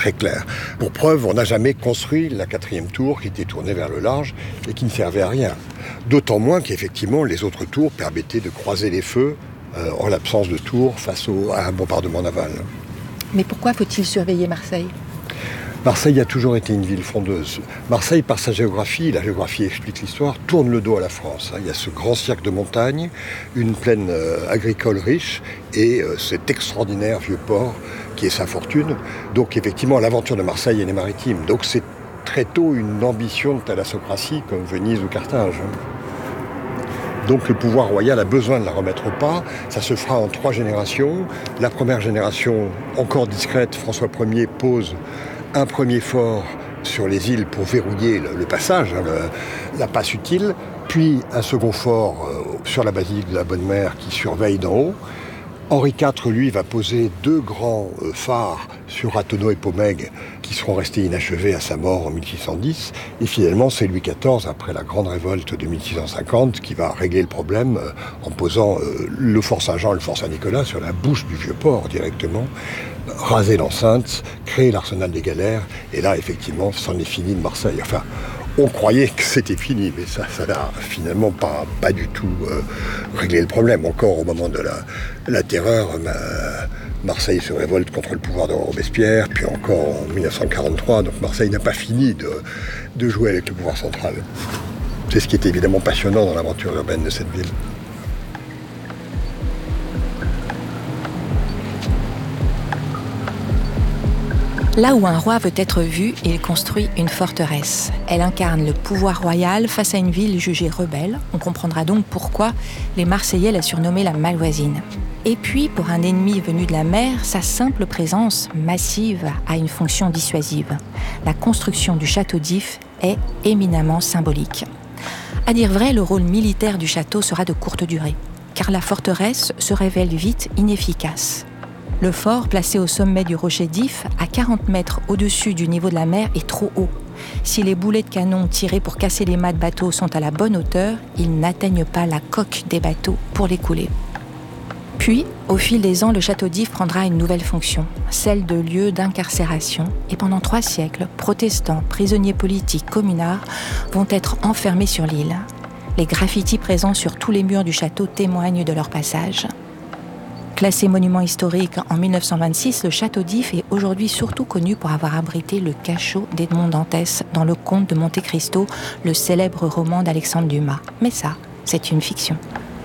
très clair. Pour preuve, on n'a jamais construit la 4e tour qui était tournée vers le large et qui ne servait à rien. D'autant moins qu'effectivement, les autres tours permettaient de croiser les feux en l'absence de tours face à un bombardement naval. Mais pourquoi faut-il surveiller Marseille ? Marseille a toujours été une ville frondeuse. Marseille, par sa géographie, la géographie explique l'histoire, tourne le dos à la France. Il y a ce grand cercle de montagnes, une plaine agricole riche et cet extraordinaire vieux port qui est sa fortune. Donc effectivement, l'aventure de Marseille, elle est maritime. Donc c'est très tôt une ambition de thalassocratie comme Venise ou Carthage. Donc le pouvoir royal a besoin de la remettre au pas. Ça se fera en 3 générations. La première génération, encore discrète, François Ier pose un premier fort sur les îles pour verrouiller le passage, la passe utile, puis un second fort sur la basilique de la Bonne Mère qui surveille d'en haut. Henri IV, lui, va poser 2 grands phares sur Ratonneau et Pomègue qui seront restés inachevés à sa mort en 1610. Et finalement, c'est Louis XIV, après la grande révolte de 1650, qui va régler le problème en posant le fort Saint-Jean et le fort Saint-Nicolas sur la bouche du vieux port directement, raser l'enceinte, créer l'arsenal des galères. Et là, effectivement, c'en est fini de Marseille. Enfin, on croyait que c'était fini, mais ça n'a finalement pas du tout réglé le problème. Encore au moment de la terreur, Marseille se révolte contre le pouvoir de Robespierre, puis encore en 1943, donc Marseille n'a pas fini de jouer avec le pouvoir central. C'est ce qui est évidemment passionnant dans l'aventure urbaine de cette ville. Là où un roi veut être vu, il construit une forteresse. Elle incarne le pouvoir royal face à une ville jugée rebelle. On comprendra donc pourquoi les Marseillais la surnommaient la Malvoisine. Et puis, pour un ennemi venu de la mer, sa simple présence massive a une fonction dissuasive. La construction du château d'If est éminemment symbolique. À dire vrai, le rôle militaire du château sera de courte durée, car la forteresse se révèle vite inefficace. Le fort, placé au sommet du rocher d'If, à 40 mètres au-dessus du niveau de la mer, est trop haut. Si les boulets de canon tirés pour casser les mâts de bateaux sont à la bonne hauteur, ils n'atteignent pas la coque des bateaux pour les couler. Puis, au fil des ans, le château d'If prendra une nouvelle fonction, celle de lieu d'incarcération. Et pendant 3 siècles, protestants, prisonniers politiques, communards vont être enfermés sur l'île. Les graffitis présents sur tous les murs du château témoignent de leur passage. Classé monument historique en 1926, le château d'If est aujourd'hui surtout connu pour avoir abrité le cachot d'Edmond Dantès dans Le Comte de Monte Cristo, le célèbre roman d'Alexandre Dumas. Mais ça, c'est une fiction.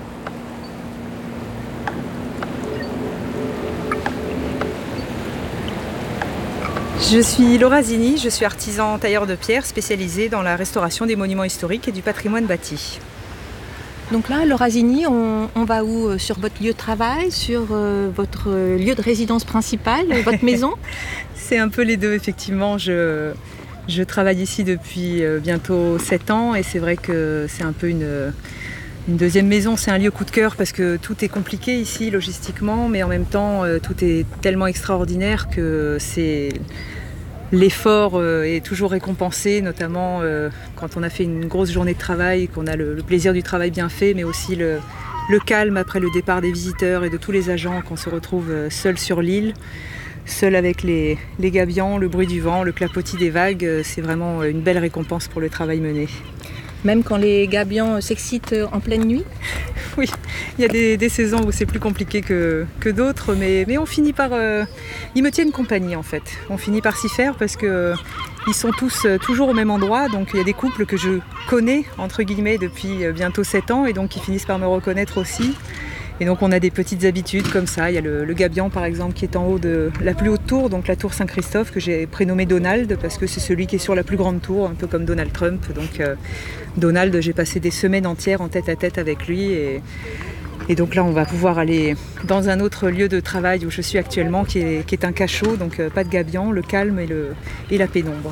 Je suis Laura Zini, je suis artisan tailleur de pierre spécialisé dans la restauration des monuments historiques et du patrimoine bâti. Donc là, Laura Zini, on va où? Sur votre lieu de travail, sur votre lieu de résidence principale, votre maison? C'est un peu les deux, effectivement. Je travaille ici depuis bientôt 7 ans et c'est vrai que c'est un peu une deuxième maison. C'est un lieu coup de cœur parce que tout est compliqué ici logistiquement, mais en même temps, tout est tellement extraordinaire que l'effort est toujours récompensé, notamment quand on a fait une grosse journée de travail, qu'on a le plaisir du travail bien fait, mais aussi le calme après le départ des visiteurs et de tous les agents, qu'on se retrouve seul sur l'île, seul avec les gabions, le bruit du vent, le clapotis des vagues. C'est vraiment une belle récompense pour le travail mené. Même quand les gabions s'excitent en pleine nuit? Oui, il y a des saisons où c'est plus compliqué que d'autres, mais on finit par... ils me tiennent compagnie en fait. On finit par s'y faire parce qu'ils sont tous toujours au même endroit. Donc il y a des couples que je connais, entre guillemets, depuis bientôt 7 ans et donc qui finissent par me reconnaître aussi. Et donc on a des petites habitudes comme ça. Il y a le gabion par exemple qui est en haut de la plus haute tour, donc la tour Saint-Christophe, que j'ai prénommé Donald parce que c'est celui qui est sur la plus grande tour, un peu comme Donald Trump. Donc Donald, j'ai passé des semaines entières en tête à tête avec lui et donc là on va pouvoir aller dans un autre lieu de travail où je suis actuellement qui est un cachot, donc pas de gabion, le calme et la pénombre.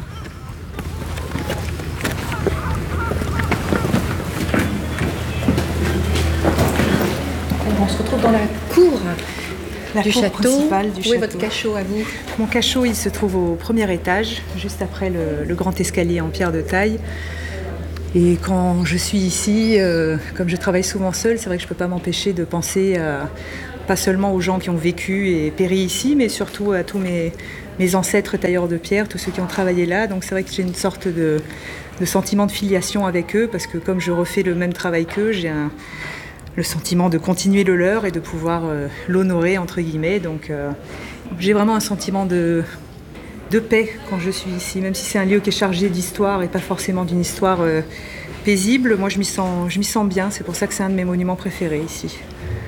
On se retrouve dans la cour du château. Principale du château. Où est votre cachot à vous? Mon cachot, il se trouve au premier étage, juste après le grand escalier en pierre de taille. Et quand je suis ici, comme je travaille souvent seule, c'est vrai que je ne peux pas m'empêcher de penser pas seulement aux gens qui ont vécu et péri ici, mais surtout à tous mes ancêtres tailleurs de pierre, tous ceux qui ont travaillé là. Donc c'est vrai que j'ai une sorte de sentiment de filiation avec eux, parce que comme je refais le même travail qu'eux, j'ai le sentiment de continuer le leur et de pouvoir l'honorer, entre guillemets. Donc j'ai vraiment un sentiment de paix quand je suis ici, même si c'est un lieu qui est chargé d'histoire et pas forcément d'une histoire paisible. Moi, je m'y sens bien. C'est pour ça que c'est un de mes monuments préférés ici.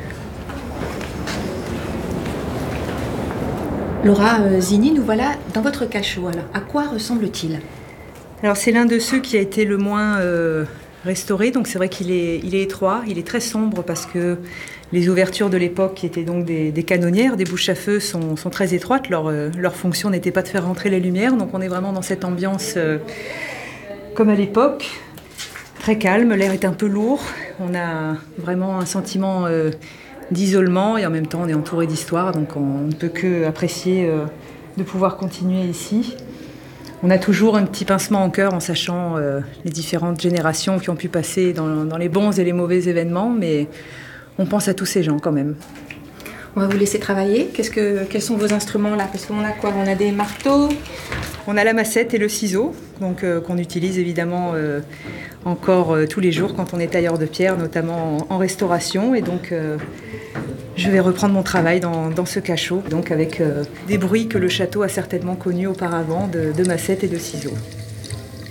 Laura Zini, nous voilà dans votre cachot. Alors, à quoi ressemble-t-il ? Alors, c'est l'un de ceux qui a été le moins restauré. Donc, c'est vrai qu'il est étroit. Il est très sombre parce que les ouvertures de l'époque, qui étaient donc des canonnières, des bouches à feu, sont très étroites. Leur fonction n'était pas de faire rentrer les lumières. Donc, on est vraiment dans cette ambiance comme à l'époque. Très calme, l'air est un peu lourd. On a vraiment un sentiment d'isolement et en même temps on est entouré d'histoire, donc on ne peut que apprécier de pouvoir continuer ici. On a toujours un petit pincement au cœur en sachant les différentes générations qui ont pu passer dans les bons et les mauvais événements, mais on pense à tous ces gens quand même. On va vous laisser travailler. Quels sont vos instruments là ? Parce qu'on a quoi ? On a des marteaux. On a la massette et le ciseau, donc qu'on utilise évidemment encore tous les jours quand on est tailleur de pierre, notamment en restauration. Et donc je vais reprendre mon travail dans ce cachot, donc avec des bruits que le château a certainement connus auparavant de massette et de ciseaux.